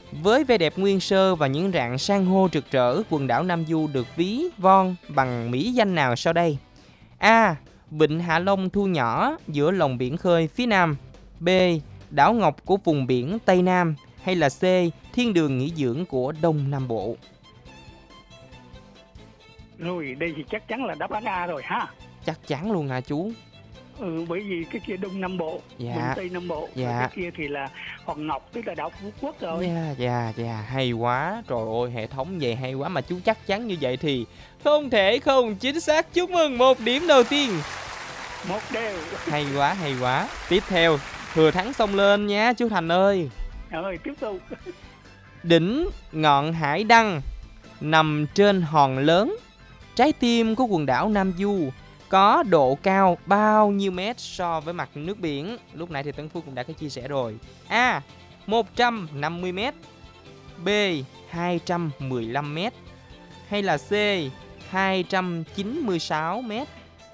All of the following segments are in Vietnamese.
Với vẻ đẹp nguyên sơ và những rạn san hô rực rỡ, quần đảo Nam Du được ví von bằng mỹ danh nào sau đây? A. Vịnh Hạ Long thu nhỏ giữa lòng biển khơi phía Nam. B. Đảo ngọc của vùng biển Tây Nam. Hay là C. Thiên đường nghỉ dưỡng của Đông Nam Bộ? Rồi đây thì chắc chắn là đáp án A rồi ha. Chắc chắn luôn hả chú? Bởi vì cái kia Đông Nam Bộ, Dạ. vùng Tây Nam Bộ, Dạ. Rồi cái kia thì là Hòn Ngọc, tức là đảo Phú Quốc rồi. Dạ, hay quá. Trời ơi, hệ thống vậy hay quá. Mà chú chắc chắn như vậy thì không thể không chính xác. Chúc mừng 1 điểm đầu tiên. 1 đều. Hay quá. Tiếp theo, thừa thắng xông lên nhé chú Thành ơi. Rồi tiếp tục. Đỉnh ngọn Hải Đăng nằm trên hòn lớn, trái tim của quần đảo Nam Du, có độ cao bao nhiêu mét so với mặt nước biển? Lúc nãy thì Tấn Phú cũng đã có chia sẻ rồi. A. 150 mét. B. 215 mét. Hay là C. 296 mét?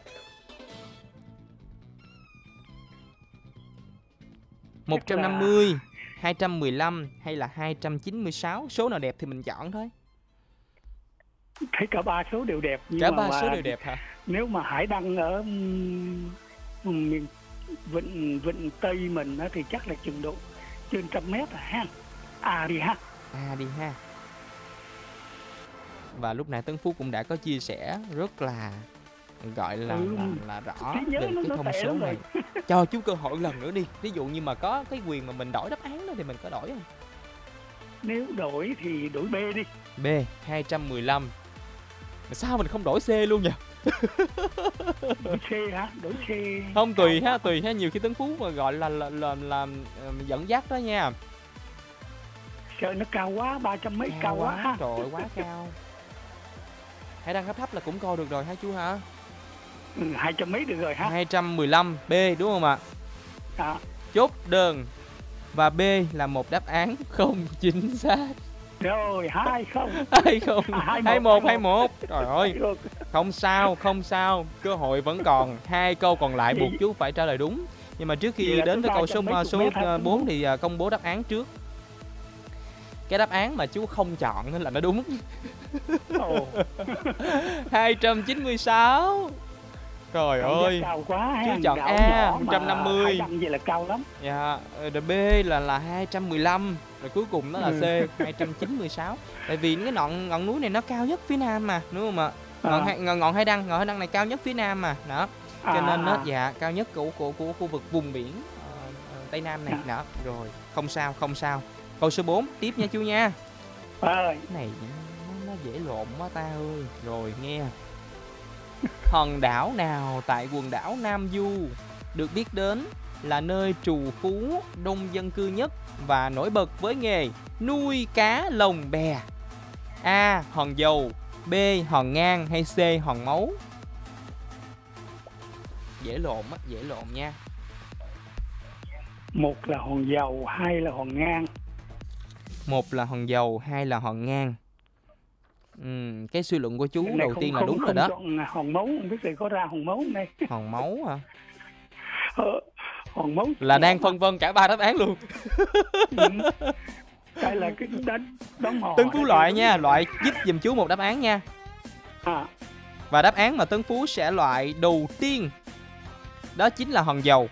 Chắc 150, 215 hay là 296? Số nào đẹp thì mình chọn thôi. Thấy cả 3 số đều đẹp. Nhưng Cả mà 3 số đều đẹp hả? Nếu mà Hải Đăng ở miền vịnh Tây mình á, thì chắc là chừng độ trên 100 mét ha. Đi ha. Đi ha. Và lúc nãy Tấn Phú cũng đã có chia sẻ rất là gọi là rõ Trí nhớ về cái nó thông tệ số lắm này. rồi. Cho chú cơ hội lần nữa đi. Ví dụ như mà có cái quyền mà mình đổi đáp án đó thì mình có đổi không? Nếu đổi thì đổi B đi. B. 215. Mà sao mình không đổi C luôn nhỉ? Đổi C hả? Đổi C. Không, tùy ha. Nhiều khi Tấn Phú mà gọi là dẫn dắt đó nha. Sợ nó cao quá, 300 mấy cao quá ha. Trời ơi, quá cao. Hải Đăng thấp là cũng coi được rồi hả chú hả? 200 mấy được rồi ha. 215 B đúng không ạ? Đó. Chốt đơn. Và B là một đáp án không chính xác. Rồi 2-0. 21. Trời ơi. Không sao. Cơ hội vẫn còn. 2 câu còn lại buộc chú phải trả lời đúng. Nhưng mà trước khi đến với câu số 4 thì công bố đáp án trước. Cái đáp án mà chú không chọn nên là nó đúng. 296. Trời ơi. Cao quá. Chú chọn A 150. Vậy là cao lắm. Dạ, rồi B là 215. Rồi cuối cùng nó là C 296. Tại vì cái ngọn núi này nó cao nhất phía Nam mà, đúng không ạ? Ngọn Hải Đăng này cao nhất phía Nam mà. Đó. Cho nên nó cao nhất của khu vực vùng biển Tây Nam này. Đó. Rồi, không sao. Câu số 4 tiếp nha chú nha. Cái này nó dễ lộn quá ta ơi. Rồi nghe. Hòn đảo nào tại quần đảo Nam Du được biết đến là nơi trù phú đông dân cư nhất và nổi bật với nghề nuôi cá lồng bè? A. Hòn Dầu. B. Hòn Ngang. Hay C. Hòn Máu? Dễ lộn nha. 1 là Hòn Dầu, 2 là Hòn Ngang. 1 là Hòn Dầu, 2 là Hòn Ngang. Cái suy luận của chú đầu tiên là đúng rồi đó. Hòn Máu, không biết có ra Hòn Máu này. Hòn Máu hả? Hòn Máu là đang phân vân cả 3 đáp án luôn. Đây là cái đóng hòn. Tấn Phú loại nha, loại giúp giùm chú một đáp án nha. Và đáp án mà Tấn Phú sẽ loại đầu tiên đó chính là Hòn Dầu.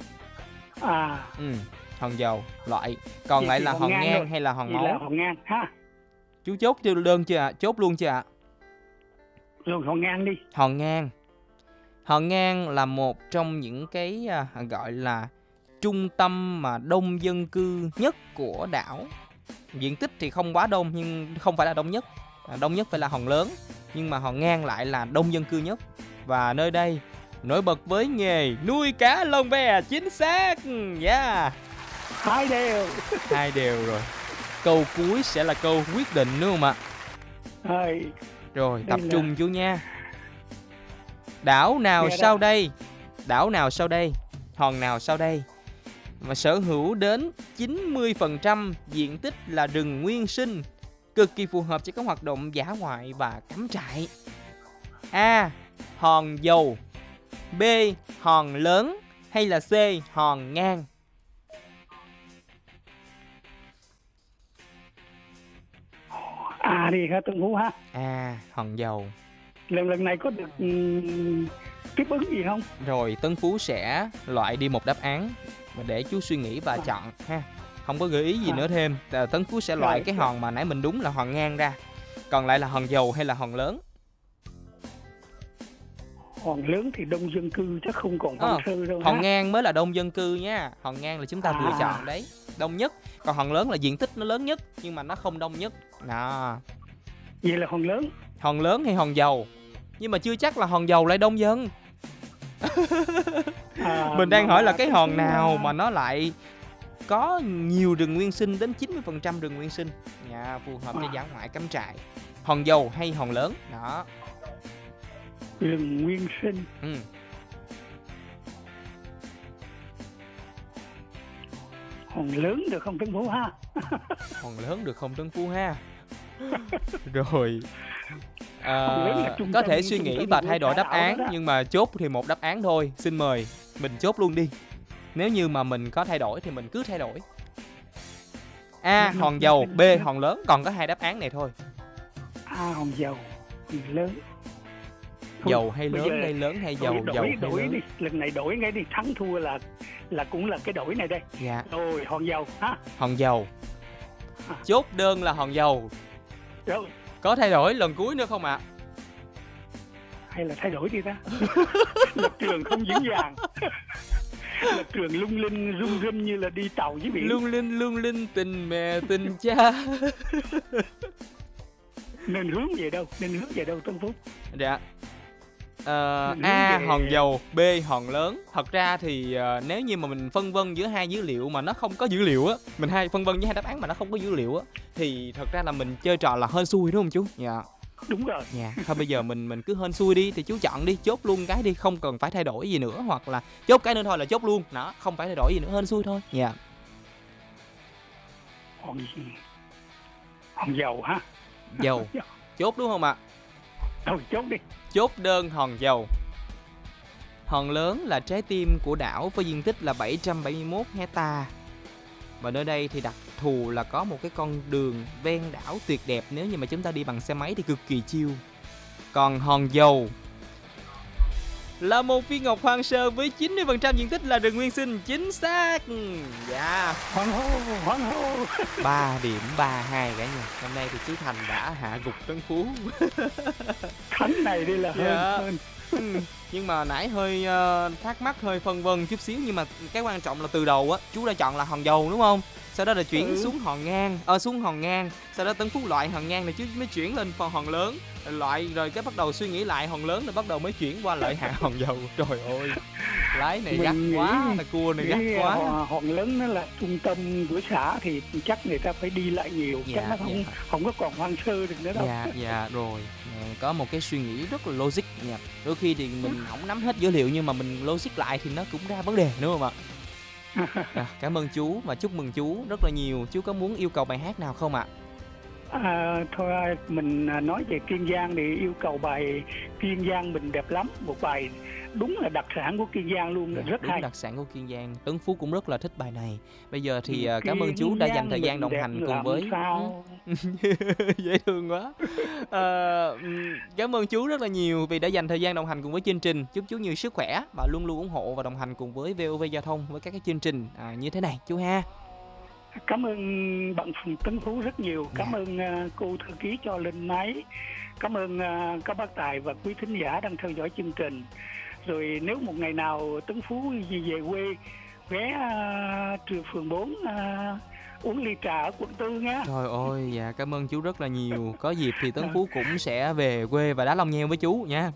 Hòn Dầu loại. Còn lại là Hòn Ngang hay là Hòn Máu? Là Hòn Ngang ha. Chú chốt đơn chưa ạ? Chốt luôn chưa ạ? Rồi Hòn Ngang đi. Hòn Ngang là một trong những cái gọi là trung tâm mà đông dân cư nhất của đảo. Diện tích thì không quá đông nhưng không phải là đông nhất. Đông nhất phải là Hòn Lớn. Nhưng mà Hòn Ngang lại là đông dân cư nhất. Và nơi đây nổi bật với nghề nuôi cá lồng bè. Chính xác. 2 đều rồi. Câu cuối sẽ là câu quyết định đúng không ạ? Rồi tập trung chú nha. Đảo nào sau đây, hòn nào sau đây mà sở hữu đến 90% diện tích là rừng nguyên sinh, cực kỳ phù hợp cho các hoạt động dã ngoại và cắm trại? A. Hòn Dầu. B. Hòn Lớn. Hay là C. Hòn Ngang? À đi ha, Tân Phú ha. Hòn Dầu. Lần này có được tiếp ứng gì không? Rồi Tân Phú sẽ loại đi một đáp án và để chú suy nghĩ và chọn ha. Không có gợi ý gì nữa thêm. Tân Phú sẽ loại cái hòn mà nãy mình đúng là hòn ngang ra. Còn lại là hòn dầu hay là hòn lớn? Hòn lớn thì đông dân cư chắc không còn hoang sơ đâu. Hòn ngang mới là đông dân cư nha. Hòn ngang là chúng ta vừa chọn đấy, đông nhất. Còn hòn lớn là diện tích nó lớn nhất nhưng mà nó không đông nhất. Đó. Vậy là hòn lớn. Hòn lớn hay hòn dầu? Nhưng mà chưa chắc là hòn dầu lại đông dân. Mình đang hỏi là cái hòn nào mà nó lại có nhiều rừng nguyên sinh, đến 90% rừng nguyên sinh, phù hợp cho dã ngoại cắm trại. Hòn dầu hay hòn lớn? Đó. Rừng nguyên sinh. Hòn lớn được không Tân Phú ha? Hòn lớn được không Tân Phú ha? Rồi. Có thể suy nghĩ và thay đổi đáp án, nhưng mà chốt thì một đáp án thôi. Xin mời mình chốt luôn đi. Nếu như mà mình có thay đổi thì mình cứ thay đổi. A. Hòn dầu, B. Hòn lớn. Còn có hai đáp án này thôi. A. Hòn dầu, hòn lớn. Dầu hay lớn đây, lớn hay dầu? Dầu hay lớn? Đi. Lần này đổi ngay đi, thắng thua là cũng là cái đổi này đây. Dạ. Rồi hòn dầu ha. Hòn dầu. Chốt đơn là hòn dầu. Rồi. Có thay đổi lần cuối nữa không ạ? Hay là thay đổi đi ta? Lập trường không vững vàng. Lập trường lung linh rung rinh như là đi tàu với biển. Lung linh tình mẹ tình cha. Nên hướng về đâu Tân Phú? Dạ. A. Hòn dầu, B. Hòn lớn. Thật ra thì nếu như mà mình phân vân giữa hai dữ liệu mà nó không có dữ liệu á, mình phân vân với hai đáp án mà nó không có dữ liệu á, thì thật ra là mình chơi trò là hên xui đúng không chú? Dạ. Đúng rồi. Dạ. Thôi bây giờ mình cứ hên xui đi, thì chú chọn đi, chốt luôn cái đi, không cần phải thay đổi gì nữa, hoặc là chốt cái nữa thôi là chốt luôn. Đó, không phải thay đổi gì nữa, hên xui thôi. Dạ. Hòn dầu ha. Dầu. Chốt đúng không ạ? Thôi chốt đi. Chốt đơn hòn dầu. Hòn lớn là trái tim của đảo với diện tích là 771 hecta. Và nơi đây thì đặc thù là có một cái con đường ven đảo tuyệt đẹp, nếu như mà chúng ta đi bằng xe máy thì cực kỳ chill. Còn hòn dầu là một viên ngọc hoang sơ với 90% diện tích là rừng nguyên sinh. Chính xác. Dạ. Hoan hô. 3 điểm 3-2 cả nhà. Hôm nay thì chú Thành đã hạ gục Tân Phú. Thánh này đi là hơn. Nhưng mà nãy hơi thắc mắc, hơi phân vân chút xíu. Nhưng mà cái quan trọng là từ đầu á, chú đã chọn là hòn dầu đúng không? Sau đó là chuyển xuống hòn ngang, xuống hòn ngang. Sau đó Tân Phú loại hòn ngang này chứ mới chuyển lên phần hòn lớn. Loại rồi cái bắt đầu suy nghĩ lại hòn lớn rồi bắt đầu mới chuyển qua lại hạ hòn dầu. Trời ơi, lái này gắt quá, là cua này gắt quá. Hòn lớn nó là trung tâm của xã thì chắc người ta phải đi lại nhiều, chắc nó không có còn hoang sơ được nữa đâu. Dạ rồi. Có một cái suy nghĩ rất là logic nha. Đôi khi thì mình không nắm hết dữ liệu nhưng mà mình logic lại thì nó cũng ra vấn đề đúng không ạ? Cảm ơn chú và chúc mừng chú rất là nhiều. Chú có muốn yêu cầu bài hát nào không ạ? Thôi mình nói về Kiên Giang thì yêu cầu bài Kiên Giang mình đẹp lắm. Một bài đúng là đặc sản của Kiên Giang luôn, rất hay. Đặc sản của Kiên Giang. Tấn Phú cũng rất là thích bài này. Bây giờ thì cảm ơn chú đã dành thời gian đồng hành cùng với. Dễ thương quá. Cảm ơn chú rất là nhiều vì đã dành thời gian đồng hành cùng với chương trình. Chúc chú nhiều sức khỏe và luôn luôn ủng hộ và đồng hành cùng với VOV Giao thông với các cái chương trình như thế này chú ha. Cảm ơn bạn Tấn Phú rất nhiều. Cảm ơn cô thư ký cho lên máy. Cảm ơn các bác Tài và quý thính giả đang theo dõi chương trình. Rồi nếu một ngày nào Tấn Phú về quê, ghé trường phường 4 uống ly trà ở quận 4 nha. Trời ơi, dạ cảm ơn chú rất là nhiều. Có dịp thì Tấn Phú cũng sẽ về quê và đá long nheo với chú nha.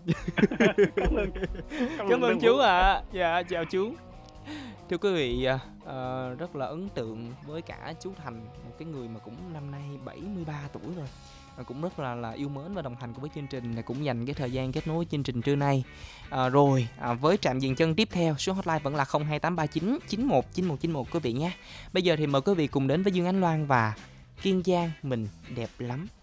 Cảm ơn chú ạ. Dạ chào chú. Thưa quý vị, rất là ấn tượng với cả chú Thành, một cái người mà cũng năm nay 73 tuổi rồi. Cũng rất là yêu mến và đồng hành cùng với chương trình, cũng dành cái thời gian kết nối chương trình trưa nay. Với trạm dừng chân tiếp theo, số hotline vẫn là 02839 919191 quý vị nhé. Bây giờ thì mời quý vị cùng đến với Dương Ánh Loan và Kiên Giang mình đẹp lắm.